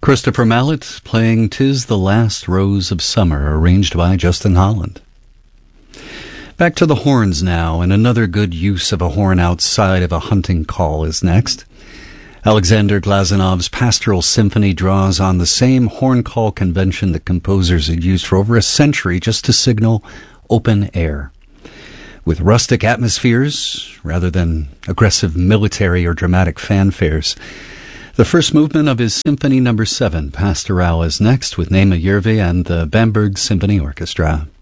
Christopher Mallet playing "'Tis the Last Rose of Summer," arranged by Justin Holland. Back to the horns now, and another good use of a horn outside of a hunting call is next. Alexander Glazanov's Pastoral Symphony draws on the same horn call convention that composers had used for over a century just to signal open air. With rustic atmospheres, rather than aggressive military or dramatic fanfares. The first movement of his Symphony No. 7, Pastoral, is next with Nema Järvi and the Bamberg Symphony Orchestra.